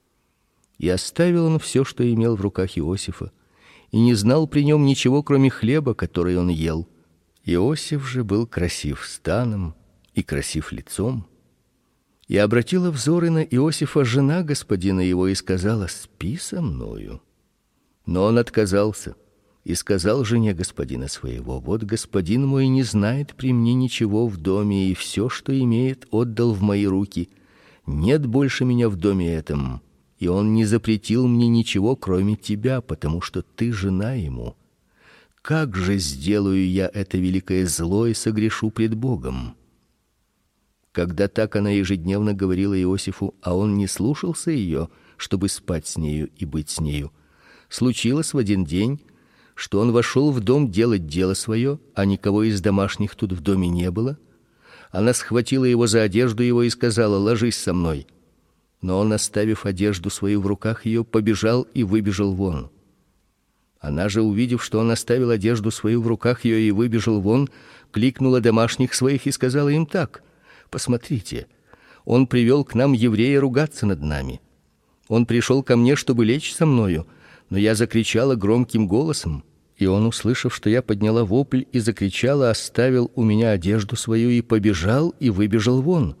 И оставил он все, что имел в руках Иосифа, и не знал при нем ничего, кроме хлеба, который он ел. Иосиф же был красив станом и красив лицом. И обратила взоры на Иосифа жена господина его и сказала: "Спи со мною". Но он отказался и сказал жене господина своего: "Вот господин мой не знает при мне ничего в доме, и все, что имеет, отдал в мои руки. Нет больше меня в доме этом, и он не запретил мне ничего, кроме тебя, потому что ты жена ему. Как же сделаю я это великое зло и согрешу пред Богом?" Когда так она ежедневно говорила Иосифу, а он не слушался ее, чтобы спать с нею и быть с нею, случилось в один день, что он вошел в дом делать дело свое, а никого из домашних тут в доме не было. Она схватила его за одежду его и сказала: "Ложись со мной". Но он, оставив одежду свою в руках ее, побежал и выбежал вон. Она же, увидев, что он оставил одежду свою в руках ее и выбежал вон, кликнула домашних своих и сказала им так: "Посмотрите, он привел к нам еврея ругаться над нами. Он пришел ко мне, чтобы лечь со мною, но я закричала громким голосом, и он, услышав, что я подняла вопль и закричала, оставил у меня одежду свою и побежал и выбежал вон.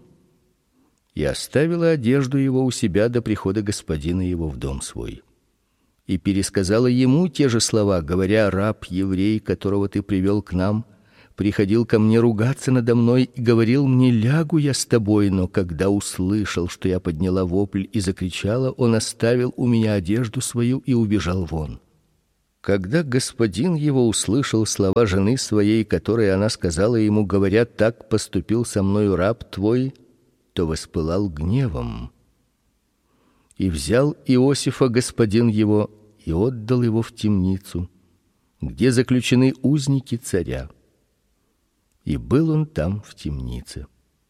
И оставила одежду его у себя до прихода господина его в дом свой. И пересказала ему те же слова, говоря: "Раб еврей, которого ты привел к нам, приходил ко мне ругаться надо мной и говорил мне: лягу я с тобой, но когда услышал, что я подняла вопль и закричала, он оставил у меня одежду свою и убежал вон. Когда господин его услышал слова жены своей, которые она сказала ему, говоря: так поступил со мною раб твой, то воспылал гневом. И взял Иосифа господин его и отдал его в темницу, где заключены узники царя. И был он там в темнице.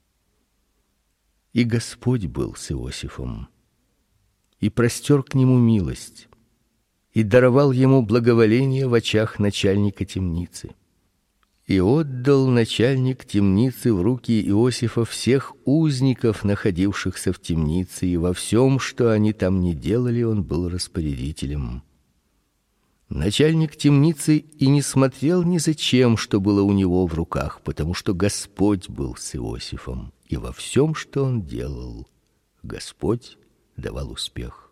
И Господь был с Иосифом, и простер к нему милость, и даровал ему благоволение в очах начальника темницы. И отдал начальник темницы в руки Иосифа всех узников, находившихся в темнице, и во всем, что они там не делали, он был распорядителем. Начальник темницы и не смотрел ни за чем, что было у него в руках, потому что Господь был с Иосифом, и во всем, что он делал, Господь давал успех.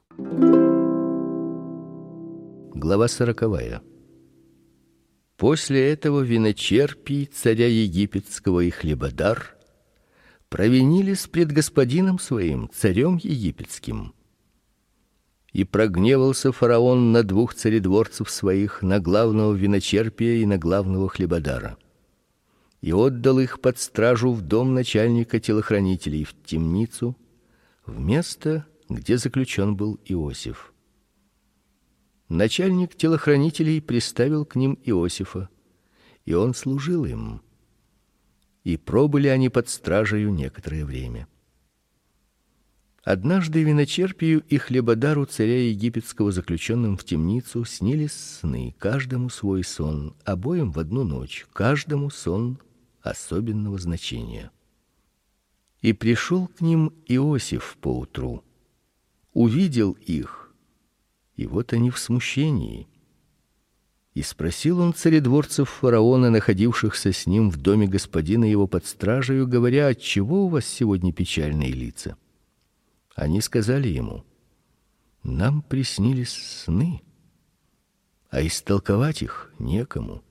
Глава сороковая. После этого виночерпий царя египетского и хлебодар провинились пред господином своим, царем египетским. И прогневался фараон на двух царедворцев своих, на главного виночерпия и на главного хлебодара, и отдал их под стражу в дом начальника телохранителей, в темницу, в место, где заключен был Иосиф. Начальник телохранителей приставил к ним Иосифа, и он служил им. И пробыли они под стражею некоторое время. Однажды виночерпию и хлебодару царя египетского, заключенным в темницу, снились сны, каждому свой сон, обоим в одну ночь, каждому сон особенного значения. И пришел к ним Иосиф поутру, увидел их, и вот они в смущении. И спросил он царедворцев фараона, находившихся с ним в доме господина его под стражею, говоря: отчего у вас сегодня печальные лица? Они сказали ему: нам приснились сны, а истолковать их некому.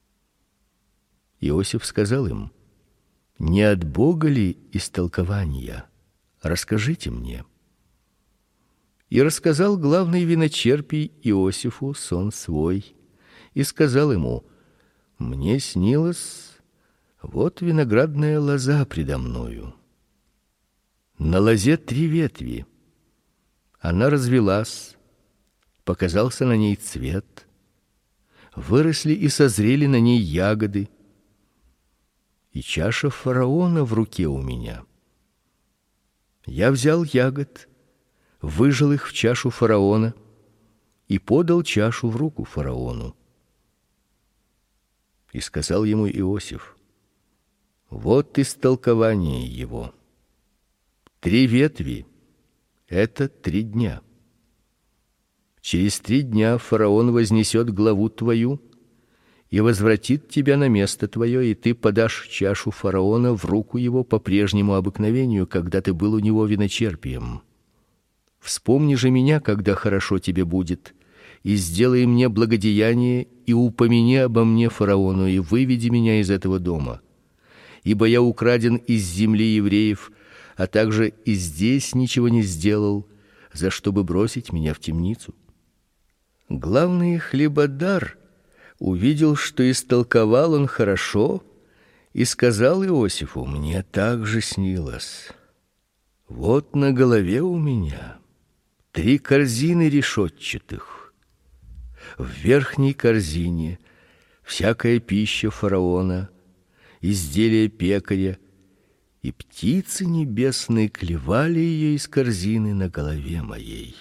Иосиф сказал им: не от Бога ли истолкования? Расскажите мне. И рассказал главный виночерпий Иосифу сон свой, и сказал ему: мне снилось, вот виноградная лоза предо мною. На лозе три ветви. Она развилась, показался на ней цвет, выросли и созрели на ней ягоды, и чаша фараона в руке у меня. Я взял ягод, выжал их в чашу фараона и подал чашу в руку фараону. И сказал ему Иосиф: вот истолкование его. Три ветви — это три дня. Через три дня фараон вознесет главу твою и возвратит тебя на место твое, и ты подашь чашу фараона в руку его по прежнему обыкновению, когда ты был у него виночерпием. Вспомни же меня, когда хорошо тебе будет, и сделай мне благодеяние, и упомяни обо мне фараону, и выведи меня из этого дома. Ибо я украден из земли евреев, а также и здесь ничего не сделал, за что бы бросить меня в темницу. Главный хлебодар увидел, что истолковал он хорошо, и сказал Иосифу: мне также снилось. Вот на голове у меня три корзины решетчатых. В верхней корзине всякая пища фараона, изделия пекаря, и птицы небесные клевали ее из корзины на голове моей.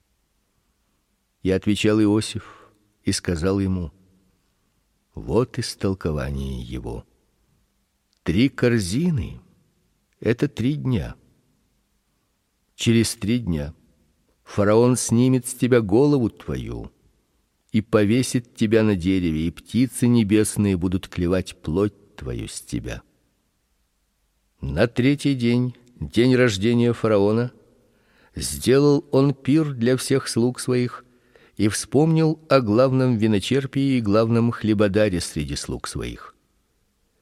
И отвечал Иосиф и сказал ему: вот истолкование его. Три корзины — это три дня. Через три дня фараон снимет с тебя голову твою и повесит тебя на дереве, и птицы небесные будут клевать плоть твою с тебя. На третий день, день рождения фараона, сделал он пир для всех слуг своих и вспомнил о главном виночерпии и главном хлебодаре среди слуг своих.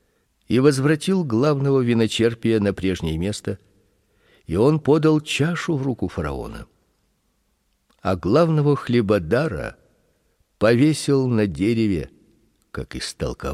и возвратил главного виночерпия на прежнее место, и он подал чашу в руку фараона. А главного хлебодара повесил на дереве, как истолковал